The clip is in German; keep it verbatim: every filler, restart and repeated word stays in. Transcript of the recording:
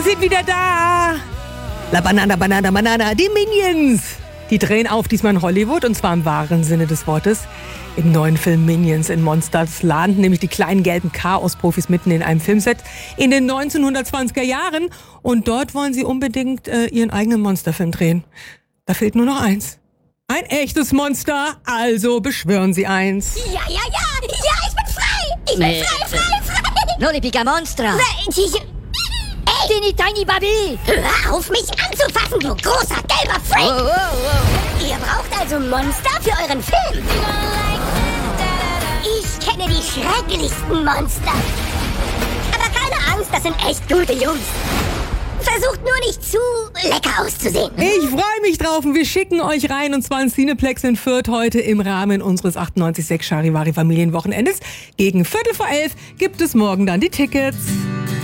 Wir sind wieder da. La Banana, Banana, Banana, die Minions. Die drehen auf, diesmal in Hollywood, und zwar im wahren Sinne des Wortes. Im neuen Film Minions in Monsters landen nämlich die kleinen gelben Chaos-Profis mitten in einem Filmset in den neunzehnhundertzwanziger Jahren. Und dort wollen sie unbedingt äh, ihren eigenen Monsterfilm drehen. Da fehlt nur noch eins. Ein echtes Monster, also beschwören sie eins. Ja, ja, ja, ja, ich bin frei. Ich bin Nee. frei, frei, frei. Non les pica monstra! Ey, Teeny tiny baby! hör auf, mich anzufassen, du großer gelber Freak. Oh, oh, oh. Ihr braucht also Monster für euren Film. Ich kenne die schrecklichsten Monster. Aber keine Angst, das sind echt gute Jungs. Versucht nur nicht zu lecker auszusehen. Ich freue mich drauf und wir schicken euch rein, und zwar ins Cineplex in Fürth heute im Rahmen unseres achtundneunzig Komma sechs Charivari Familienwochenendes. Gegen Viertel vor elf gibt es morgen dann die Tickets.